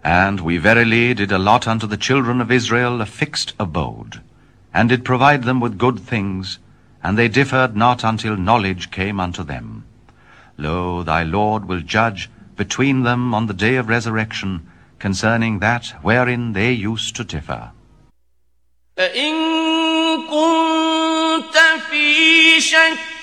And we verily did allot unto the children of Israel a fixed abode, and did provide them with good things, and they differed not until knowledge came unto them. Lo, thy Lord will judge between them on the day of resurrection concerning that wherein they used to differ. فإن كنت في شك